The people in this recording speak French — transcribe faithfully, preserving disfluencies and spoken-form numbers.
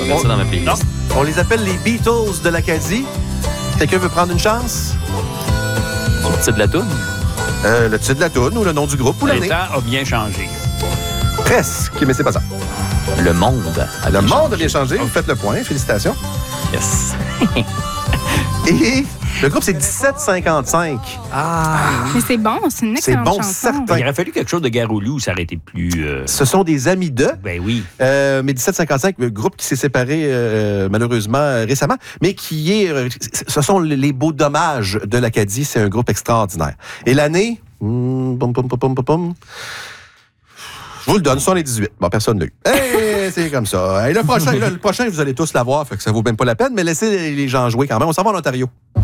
mettre ça dans ma playlist. Non. On les appelle les Beatles de l'Acadie. Quelqu'un veut prendre une chance? C'est le titre de la toune. Euh, le titre de la toune ou le nom du groupe ou Le l'année? temps a bien changé. Presque, mais c'est pas ça. Le monde. a Le bien monde changé. a bien changé. Vous faites le point. Félicitations. Yes. Et le groupe, c'est dix-sept cinquante-cinq. Mais c'est bon, c'est une C'est excellente bon, chanson. certain. Il aurait fallu quelque chose de Garoulou où ça aurait été plus... euh, Ce sont des amis d'eux. Ben oui. Euh, mais dix-sept cinquante-cinq, le groupe qui s'est séparé euh, malheureusement euh, récemment, mais qui est... euh, ce sont les beaux dommages de l'Acadie. C'est un groupe extraordinaire. Et l'année... hmm, pom, pom, pom, pom, pom, pom. Je vous le donne, soixante-dix-huit. Bon, personne ne l'a eu. Hey, c'est comme ça. Hey, le, prochain, là, le prochain, vous allez tous l'avoir, fait que ça vaut même pas la peine, mais laissez les gens jouer quand même. On s'en va en Ontario.